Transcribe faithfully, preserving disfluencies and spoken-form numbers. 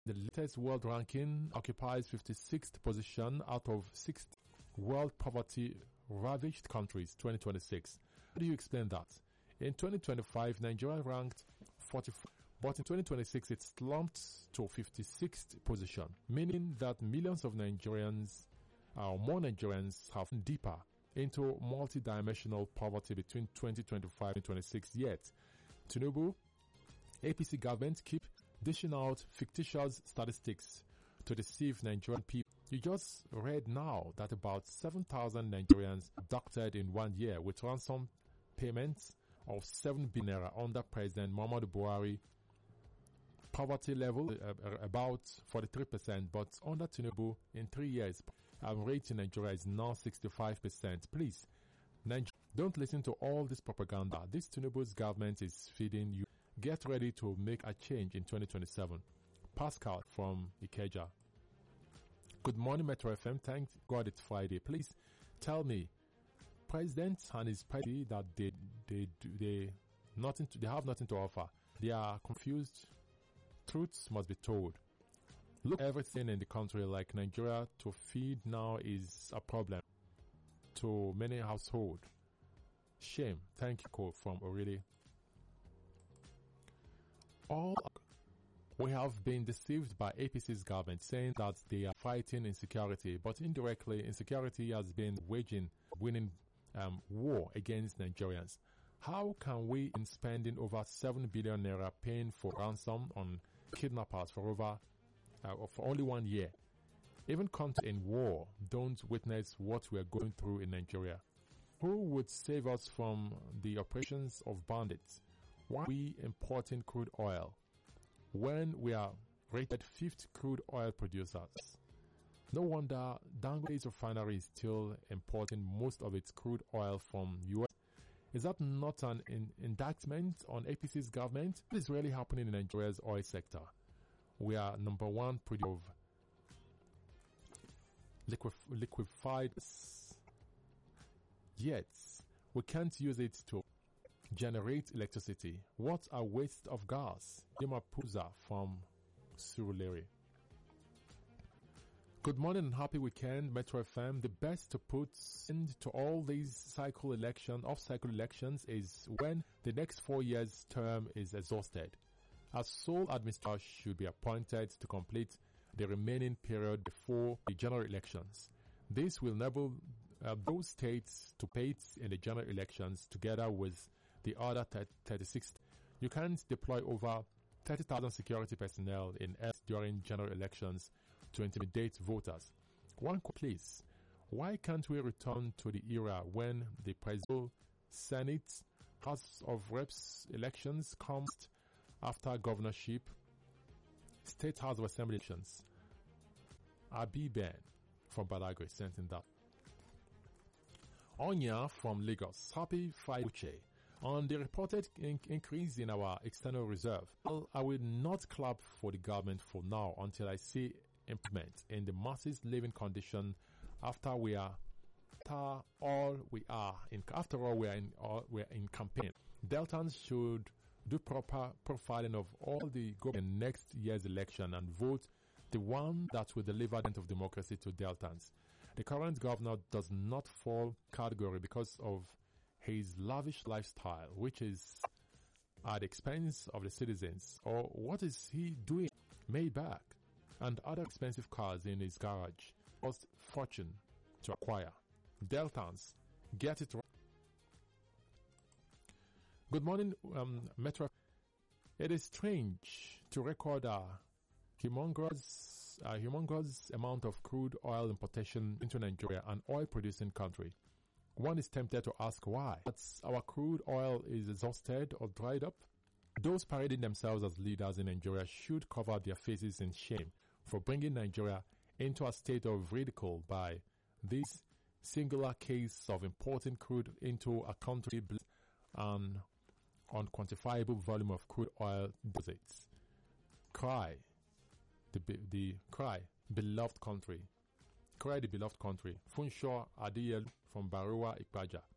The latest world ranking occupies fifty-sixth position out of sixty world poverty-ravaged countries twenty twenty-six. How do you explain that? In twenty twenty-five, Nigeria ranked forty-four, but in twenty twenty-six it slumped to fifty-sixth position, meaning that millions of Nigerians, or more Nigerians, have deeper into multi-dimensional poverty between twenty twenty-five and twenty-six. Yet, Tinubu, A P C government keep dishing out fictitious statistics to deceive Nigerian people. You just read now that about seven thousand Nigerians abducted in one year with ransom payments of seven billion naira under President Muhammadu Buhari. Poverty level uh, about forty-three percent, but under Tinubu in three years, um, rate in Nigeria is now sixty-five percent. Please, Niger- don't listen to all this propaganda. This Tinubu's government is feeding you. Get ready to make a change in twenty twenty-seven. Pascal from Ikeja. Good morning, Metro F M. Thank God it's Friday. Please tell me, President and his party, that they they they nothing to, they have nothing to offer. They are confused. Truths must be told. Look, everything in the country like Nigeria to feed now is a problem to many households. Shame. Thank you, Cole from Oriri. All we have been deceived by A P C's government saying that they are fighting insecurity, but indirectly insecurity has been waging winning um, war against Nigerians. How can we, in spending over seven billion naira paying for ransom on kidnappers for over uh, for only one year, even countries in war don't witness what we are going through in Nigeria? Who would save us from the operations of bandits? Why are we importing crude oil when we are rated fifth crude oil producers? No wonder Dangote's refinery is still importing most of its crude oil from U S. Is that not an in- indictment on A P C's government? What is really happening in Nigeria's oil sector? We are number one producer of liquef- liquefied, yet we can't use it to generate electricity. What a waste of gas. Yima Puza from Surulere. Good morning and happy weekend, Metro F M. The best to put end to all these cycle election, off-cycle elections is when the next four years term is exhausted. A sole administrator should be appointed to complete the remaining period before the general elections. This will enable uh, those states to participate in the general elections together with the other thirty-six. You can't deploy over thirty thousand security personnel in air during general elections to intimidate voters. One please, why can't we return to the era when the presidential, Senate, House of Reps elections comes after governorship, State House of Assembly elections? Abi Ben from Badagry sent in that. Onya from Lagos. Happy Friday. On the reported in- increase in our external reserve, well, I will not clap for the government for now until I see improvement in the masses' living condition. After we are, after all we are in, after all we are in, all, we are in campaign. Deltans should do proper profiling of all the government in next year's election and vote the one that will deliver the end of democracy to Deltans. The current governor does not fall category because of his lavish lifestyle, which is at the expense of the citizens. Or what is he doing? Maybach and other expensive cars in his garage cost fortune to acquire. Deltans, get it right. Good morning, um, Metro. It is strange to record a humongous, a humongous amount of crude oil importation into Nigeria, an oil-producing country. One is tempted to ask why. But our crude oil is exhausted or dried up. Those parading themselves as leaders in Nigeria should cover their faces in shame for bringing Nigeria into a state of ridicule by this singular case of importing crude into a country and unquantifiable volume of crude oil deposits. Cry, the, the cry, beloved country. Cry the beloved country. Funshaw Adiyel from Barua Ikpaja.